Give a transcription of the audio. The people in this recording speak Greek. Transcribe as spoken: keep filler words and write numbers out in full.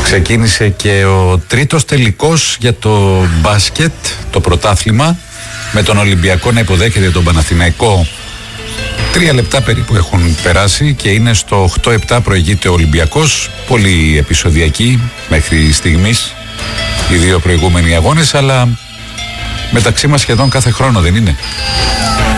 Ξεκίνησε και ο τρίτος τελικός για το μπάσκετ, το πρωτάθλημα, με τον Ολυμπιακό να υποδέχεται τον Παναθηναϊκό. Τρία λεπτά περίπου έχουν περάσει και είναι στο οκτώ επτά, προηγείται ο Ολυμπιακός. Πολύ επεισοδιακή μέχρι στιγμής οι δύο προηγούμενοι αγώνες, αλλά μεταξύ μας σχεδόν κάθε χρόνο, δεν είναι?